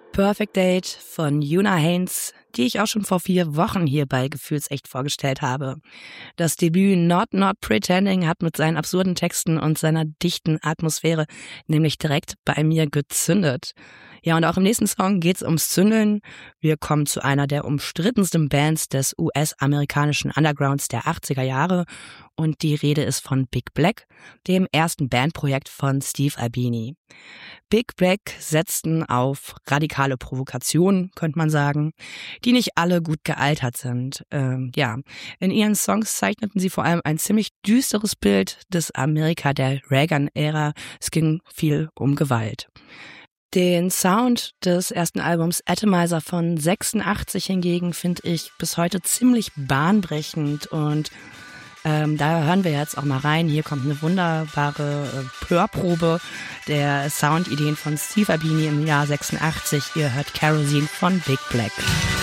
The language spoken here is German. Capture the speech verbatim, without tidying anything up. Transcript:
Perfect Date von Una Haynes, die ich auch schon vor vier Wochen hier bei Gefühlsecht vorgestellt habe. Das Debüt Not Not Pretending hat mit seinen absurden Texten und seiner dichten Atmosphäre nämlich direkt bei mir gezündet. Ja, und auch im nächsten Song geht's ums Zündeln. Wir kommen zu einer der umstrittensten Bands des U S-amerikanischen Undergrounds der achtziger Jahre und die Rede ist von Big Black, dem ersten Bandprojekt von Steve Albini. Big Black setzten auf radikale Provokationen, könnte man sagen, die nicht alle gut gealtert sind. Ähm, ja, in ihren Songs zeichneten sie vor allem ein ziemlich düsteres Bild des Amerika der Reagan-Ära. Es ging viel um Gewalt. Den Sound des ersten Albums Atomizer von sechsundachtzig hingegen finde ich bis heute ziemlich bahnbrechend und ähm, da hören wir jetzt auch mal rein. Hier kommt eine wunderbare äh, Hörprobe der Soundideen von Steve Albini im Jahr sechsundachtzig. Ihr hört Kerosene von Big Black.